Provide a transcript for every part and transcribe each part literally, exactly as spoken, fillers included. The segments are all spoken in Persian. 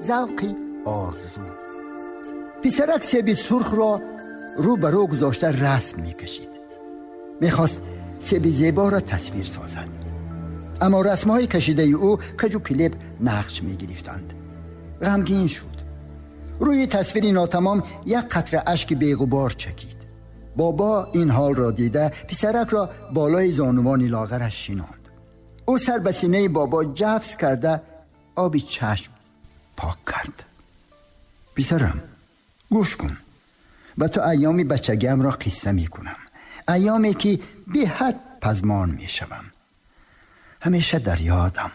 ذوقی آرزو. پسرک سیب سرخ را رو به رو گذاشته رسم میکشید. میخواست سیب زیبا را تصویر سازد، اما رسمهای کشیده او کج و کلیپ نقش میگرفتند. غمگین شد. روی تصویر ناتمام یک قطره اشک بیغبار چکید. بابا این حال را دیده پسرک را بالای زانوان لاغرش شناند. او سر به سینه بابا جفت کرده آبی چشم پاک کرد. پسرم گوش کن، و تو ایامی بچگیم را قصه می کنم، ایامی که بی حد پزمان می شوم. همیشه در یادم.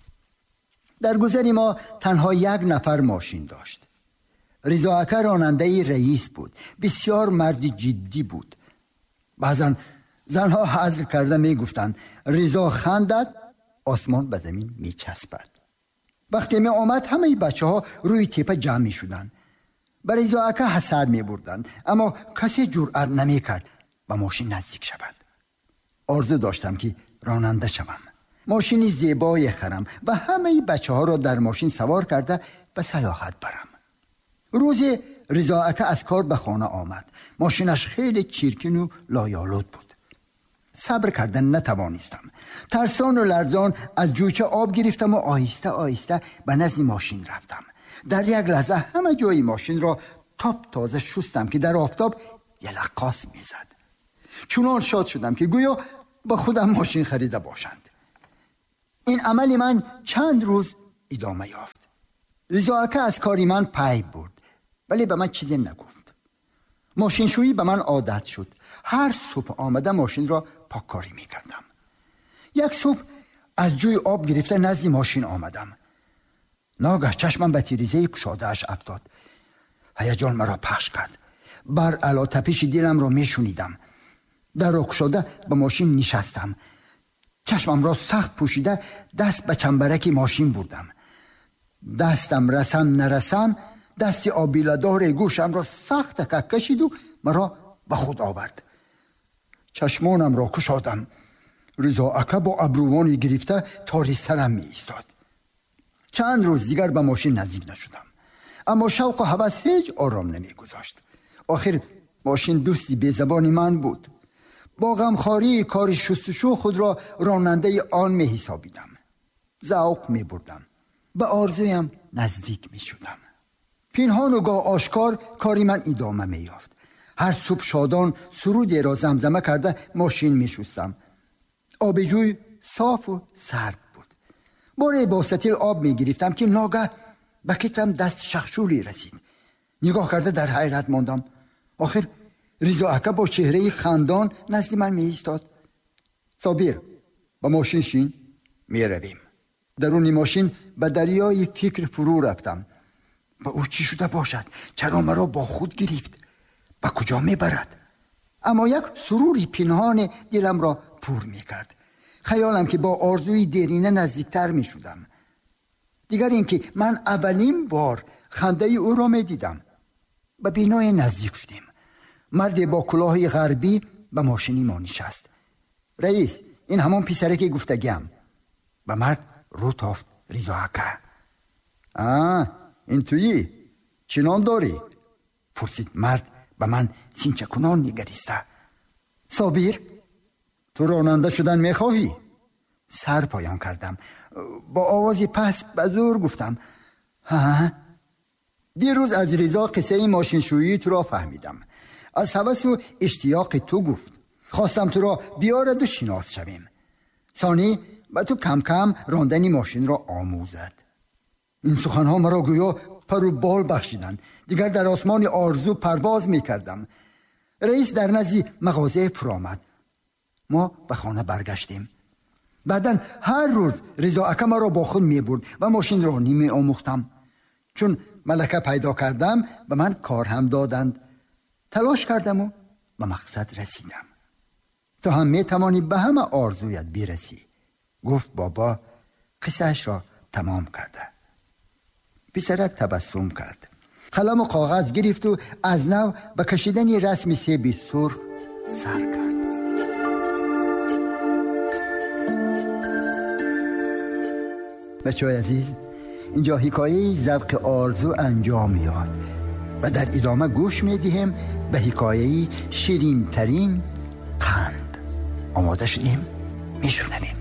در گذری ما تنها یک نفر ماشین داشت. رضا اکا راننده رئیس بود. بسیار مرد جدی بود. بعضا زنها حذف کرده می گفتند رضا خندد آسمان به زمین می چسبد. وقتی می آمد همه بچه ها روی تپه جمع می شدند. به رضا اکا حسد می بردند، اما کسی جرأت نمی کرد به ماشین نزدیک شود. آرزو داشتم که راننده شوم، ماشینی زیبایی خرم و همه بچه ها را در ماشین سوار کرده به سیاحت برم. روزی رضا اکا از کار به خانه آمد. ماشینش خیلی چیرکین و لایالود بود. صبر کردن نتوانستم. ترسان و لرزان از جوچه آب گرفتم و آهسته آهسته به نزد ماشین رفتم. در یک لحظه همه جای ماشین را تاپ تازه شستم که در آفتاب یلقاس میزد. چنان شاد شدم که گویا با خودم ماشین خریده باشند. این عمل من چند روز ادامه یافت. رضا اکا از کاری من پی برد، ولی به من چیزی نگفت. ماشین شویی به من عادت شد. هر صبح آمده ماشین را پاککاری میکردم. یک صبح از جوی آب گرفته نزد ماشین آمدم. ناگه چشمم به تیریزه کشاده اش افتاد. هیجان مرا پخش کرد. بر علا تپش دلم را میشونیدم. در را کشاده به ماشین نشستم. چشمم را سخت پوشیده دست به چنبرک ماشین بردم. دستم رسم نرسم دستی آبیلدار گوشم را سخت تکک کشید و مرا به خود آورد. چشمانم را کشادم. رضا اکا با ابروانی گرفته تاری سرم می ایستاد. چند روز دیگر به ماشین نزدیک نشدم، اما شوق و هوس هیچ آرام نمی گذاشت. آخر ماشین دوستی بی زبانی من بود. با غمخواری کار شستشو خود را راننده آن می حسابیدم. ذوق می بردم. به آرزویم نزدیک می شدم. پنهان و گاه آشکار کاری من ادامه می یافت. هر صبح شادان سرودی را زمزمه کرده ماشین می شستم. آب جوی صاف و سرد بود. باره با ستیل آب می گرفتم که ناگه به کتم دست شخشولی رسید. نگاه کرده در حیرت ماندم. آخر رضا اکا با چهره خندان نزد من می ایستاد. صابر با ماشین شین می رویم. درون ماشین به دریای فکر فرو رفتم. با او چی شده باشد؟ چرا مرا با خود گرفت؟ به کجا می برد؟ اما یک سروری پنهان دلم را پر می کرد. خیالم که با آرزوی دیرینه نزدیکتر می شدم. دیگر این که من اولین بار خنده او را می دیدم. به بینای نزدیک شدیم. مرد با کلاه غربی به ماشینی ما نشست. رئیس، این همان پسره که گفتگیم. به مرد رو تافت رضا اکا. آه، این تویی؟ چی نام داری؟ پرسید مرد به من سینچه کنان نگریسته. صابر، تو راننده شدن میخواهی؟ سر پایان کردم. با آوازی پس به زور گفتم ها. دیروز از رضا قصه این ماشین شویی تو را فهمیدم. از هوس و اشتیاق تو گفت. خواستم تو را بیارد و شناس شویم. ثانی و تو کم کم راندن ماشین را آموزد. این سخنها مرا گویا پر و بال بخشیدند. دیگر در آسمان آرزو پرواز می کردم. رئیس در نزد مغازه فرآمد. ما به خانه برگشتیم. بعدن هر روز رضا اکا مرا با خود می برد و ماشین را می آموختم. چون ملکه پیدا کردم به من کار هم دادند. تلاش کردم و به مقصد رسیدم. تو هم می توانی به همه آرزویت برسی. گفت بابا قصهش را تمام کرده. پسرک تبسم کرد. قلم و کاغذ گرفت و از نو به کشیدن رسم سیب سرخ سر کرد. بچه‌های عزیز، اینجا حکایه ذوق آرزو انجام یاد و در ادامه گوش میدیم به حکایه شیرین ترین قند. آماده شدیم؟ میشنویم.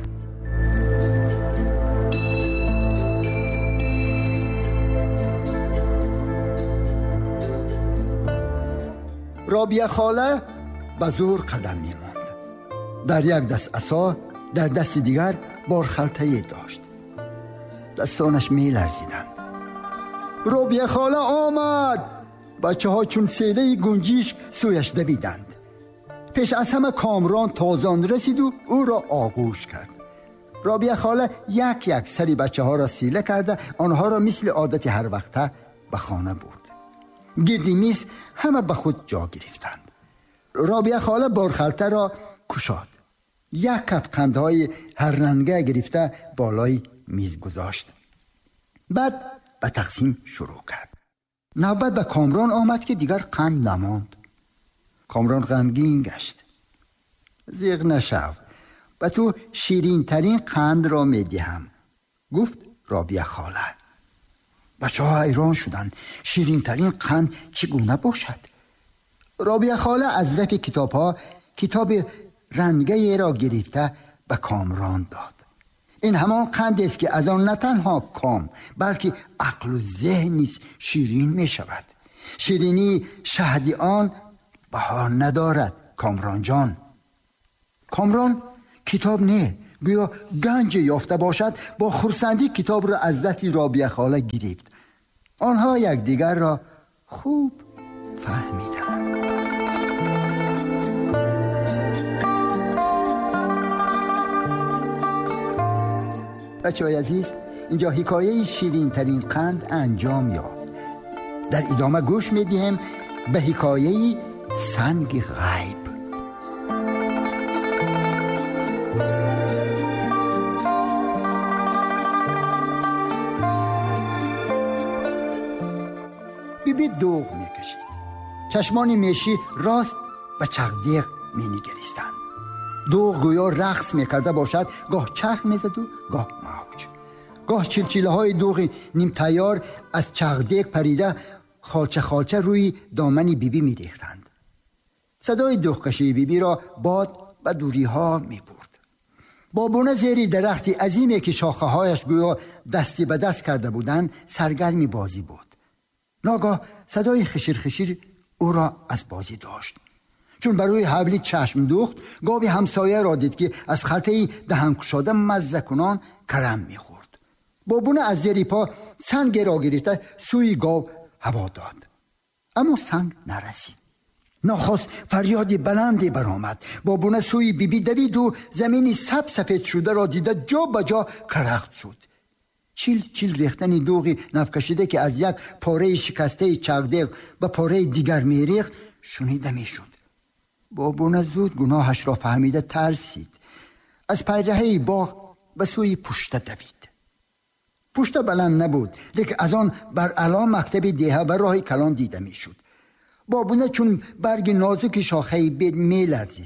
رابیه خاله به زور قدم میماند. در یک دست عصا، در دست دیگر بارخلطه‌ای داشت. دستانش می لرزیدند. رابیه خاله آمد. بچه ها چون سیله گنجیش سویش دویدند. پیش از همه کامران تازان رسید و او را آغوش کرد. رابیه خاله یک یک سری بچه ها را سیله کرده، آنها را مثل عادت هر وقته به خانه برد. گردی میز همه به خود جا گرفتند. رابیه خاله بارخلطه را کشاد. یک کف قندهای هر رنگه گرفته بالای میز گذاشت. بعد به تقسیم شروع کرد. نوبت به کامران آمد که دیگر قند نماند. کامران غمگین گشت. زیغ نشو، و تو شیرین ترین قند را می دهم، گفت رابیه خاله. بچه ها حیران شدند. شیرین ترین قند چگونه باشد؟ رابیه خاله از رف کتاب ها کتاب رنگه را گرفته به کامران داد. این همان قند است که از آن نه تنها کام بلکه عقل و ذهن نیز شیرین می شود. شیرینی شهد آن بها ندارد کامران جان. کامران کتاب نه، گویا گنج یافته باشد، با خرسندی کتاب را از دست رابیه خاله گرفت. آنها یکدیگر را خوب فهمیدند. بچه‌های عزیز، اینجا حکایه شیرین ترین قند انجام یافت. در ادامه گوش میدیم به حکایه سنگ غیب. بیبی دوغ میکشید. چشمان میشی راست و چغدیق مینگریستند. دوغ گویا رقص میکرده باشد، گاه چرخ میزد و گاه موج. گاه چلچیله های دوغ نیم تیار از چغدیق پریده خالچه خالچه روی دامن بیبی میریختند. صدای دوغکشی بیبی را باد و دوری ها میبرد. بابونه زیری درختی عظیمی که شاخه هایش گویا دستی به دست کرده بودند سرگرمی بازی بود. ناگاه صدای خشیر خشیر او را از بازی داشت. چون بر روی حولی چشم دوخت، گاوی همسایه را دید که از خلطه‌ای دهن گشاده مزه کنان کرم می‌خورد. بابونه از زیر پا سنگ را گرفته سوی گاو هوا داد، اما سنگ نرسید. ناخواست فریادی بلندی برآمد. بابونه سوی بیبی دوید و زمینی سب سفید شده را دیده جا به جا کرخت شد. چیل چیل ریختن دوغی نفکشیده که از یک پاره شکسته چغدیق به پاره دیگر میریخت شنیده میشد. بابونه زود گناهش را فهمیده ترسید. از پیرهه باغ به سوی پشته دوید. پشته بلند نبود، لیکن از آن بر علا مکتب دیه و راه کلان دیده میشد. بابونه چون برگ نازک شاخه بید می لرزید.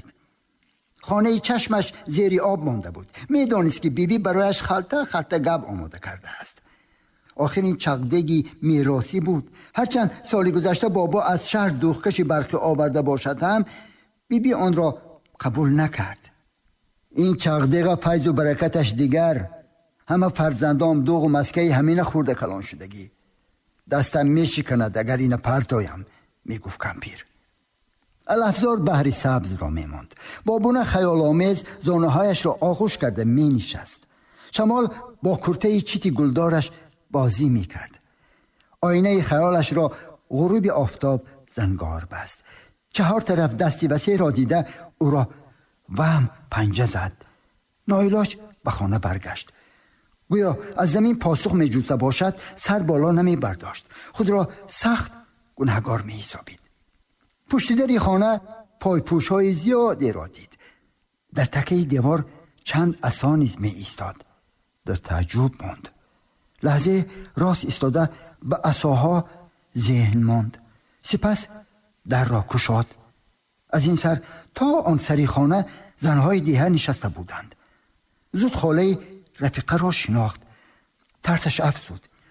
خانه چشمش زیر آب مانده بود. می دانست که بیبی برایش خلطه خلطه گب آماده کرده است. آخر این چغدگی میراثی بود. هرچند سالی گذشته بابا از شهر دوغکشی برخی آورده باشد هم بیبی آن را قبول نکرد. این چغدگ فیض و برکتش دیگر. همه فرزندام دوغ و مسکه همین خورده کلان شدگی. دستم می شکند اگر این پرتایم، می گفت کمپیر. الافزار بحری سبز را می ماند. بابونه خیال آمیز زانه هایش را آغوش کرده می نشست. شمال با کرته چیتی گلدارش بازی می کرد. آینه خیالش را غروب آفتاب زنگار بست. چهار طرف دستی وسیع را دیده او را وهم پنجه زد. نایلاش به خانه برگشت. گویا از زمین پاسخ می جوزه باشد سر بالا نمی برداشت. خود را سخت گناهکار می حسابید. پشت در خانه پای پوش های زیادی را دید. در تکه دیوار چند عصا نیز می ایستاد. در تعجب ماند. لحظه راست ایستاده به عصاها ذهن ماند. سپس در را گشاد. از این سر تا آن سری خانه زنهای دیه نشسته بودند. زود خاله رفیقه را شناخت. ترسش افزود.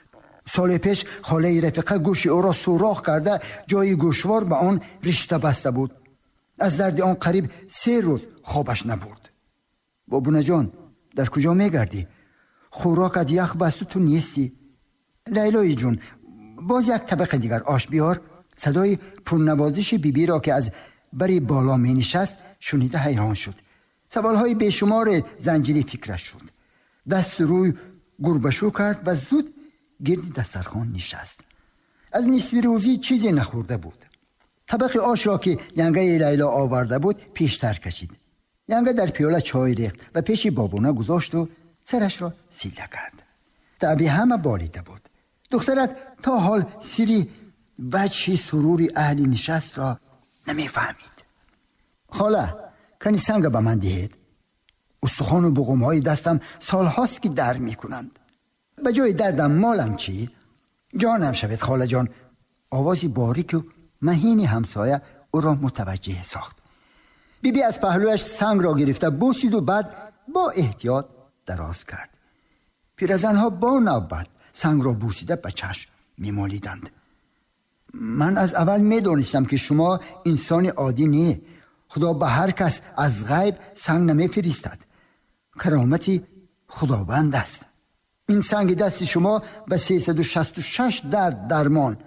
سال پیش خاله رفیقه گوش او را سوراخ کرده جای گوشوار به آن رشته بسته بود. از درد آن قریب سه روز خوابش نبرد. بابونه جان در کجا میگردی؟ خوراکت یخ بسته تو نیستی؟ لیلای جون باز یک طبق دیگر آش بیار. صدای پرنوازش بیبی بی را که از بری بالا می نشست شنیده حیران شد. سوالهای بیشمار زنجیری فکرش شد. دست روی گربشو کرد و زود گرد دسترخوان نشست. از نصف روزی چیزی نخورده بود. طبق آش را که ینگه لیلا آورده بود پیشتر کشید. ینگه در پیاله چای ریخت و پیش بابونه گذاشت و سرش را سیله کرد. تعبی همه بالیده بود. دخترک تا حال سری وجه سروری اهل نشست را نمی فهمید. خاله کنی سنگ به من دهید؟ استخوان و بغم های دستم سال هاست که در می کنند. به جای دردم مالم چی؟ جانم شوید خاله جان. آوازی باریک و مهین همسایه او را متوجه ساخت. بی بی از پهلویش سنگ را گرفته بوسید و بعد با احتیاط دراز کرد. پیرزنها با نوبت سنگ را بوسیده به چشم می مالیدند. من از اول می دانستم که شما انسان عادی نه. خدا به هر کس از غیب سنگ نمی فرستد. کرامتی خداوند است. این سنگ دست شما به سیصد و شصت و شش درد درمان.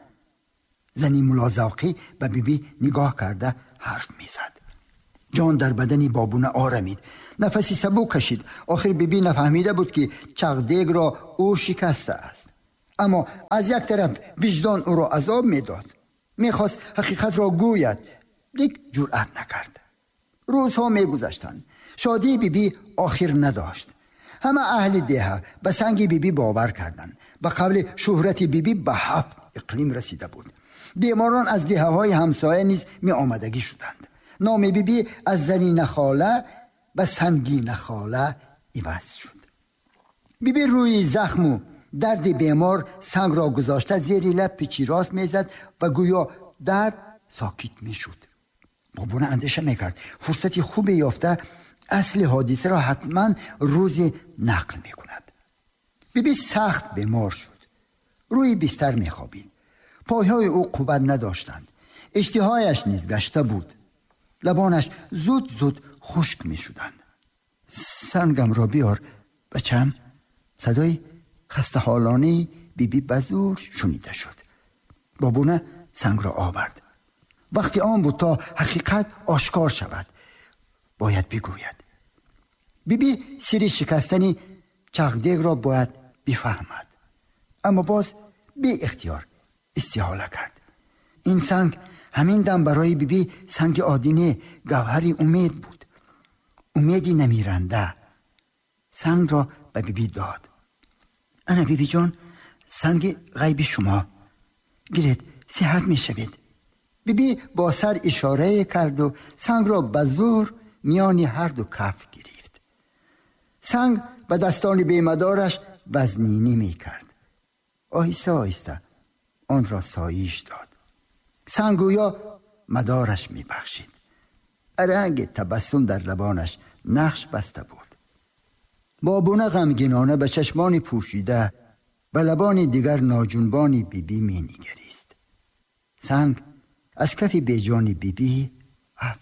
زنی ملازوقی به بیبی نگاه کرده حرف می زد. جان در بدنی بابونه آرمید. نفسی سبک کشید. آخر بیبی نفهمیده بود که چغدیگ را او شکسته است. اما از یک طرف وجدان او را عذاب می داد. می خواست حقیقت را گوید لیک جرأت نکرد. روزها می گذشتند. شادی بیبی آخر نداشت. همه اهل ده به سنگ بیبی باور کردند. به قول شهرت بیبی به هفت اقلیم رسیده بود. بیماران از دهه های همسایه نیز می آمدگی شدند. نام بیبی از زنی خاله به سنگین خاله عوض شد. بیبی روی زخم و درد بیمار سنگ را گذاشته زیر لب پیچی راست می زد و گویا درد ساکت می شد. بابونه اندیشه می کرد فرصتی خوبی یافته اصل حادثه را حتما روزی نقل می کند. بیبی سخت بیمار شد. روی بستر می خوابید. پایهای او قوت نداشتند. اشتهایش نیز گشته بود. لبانش زود زود خشک می شدند. سنگم را بیار بچم. صدای خسته حالانه بیبی بزور شنیده شد. بابونه سنگ را آورد. وقتی آن بود تا حقیقت آشکار شود. باید بگوید. بیبی سری شکستنی چغدیگ را باید بفهمد. اما باز بی اختیار استحاله کرد. این سنگ همین دم برای بیبی سنگ آدینه گوهری امید بود. امیدی نمیرنده. سنگ را به بیبی داد. انا بیبی جان سنگ غیبی شما. گیرید صحت می شوید. بیبی با سر اشاره کرد و سنگ را به زور میانی هر دو کف گرفت. سنگ به دستان بیمدارش وزنینی می کرد. آهسته آهسته آن را سایش داد. سنگ گویا مدارش می بخشید. رنگ تبسم در لبانش نقش بسته بود. بابونه غمگینانه به چشمان پوشیده و لبان دیگر ناجنبانی بیبی می نگریست. سنگ از کف بیجان بیبی